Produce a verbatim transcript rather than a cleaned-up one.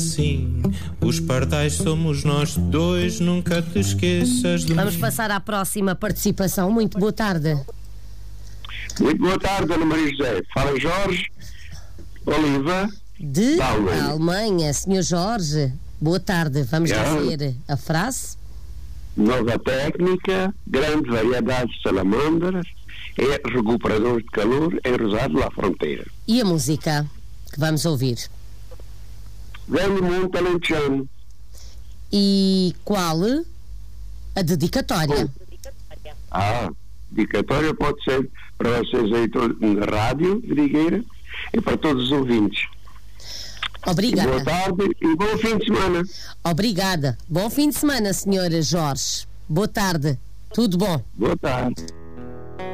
Sim, os pardais somos nós dois, nunca te esqueças de Vamos mim. passar à próxima participação. Muito boa tarde. Muito boa tarde, Dona Maria José. Fala Jorge Oliva. De da Alemanha. Alemanha, senhor Jorge. Boa tarde. Vamos Yeah. dizer a frase. Nova técnica, grande variedade de salamandras e recuperadores de calor em Rosário La Fronteira. E a música que vamos ouvir. Velho Monte Alentejano. E qual a dedicatória? Ah, dedicatória pode ser para vocês aí todos na rádio, de Figueira, e para todos os ouvintes. Obrigada. Boa tarde e bom fim de semana. Obrigada. Bom fim de semana, senhora Jorge. Boa tarde. Tudo bom? Boa tarde.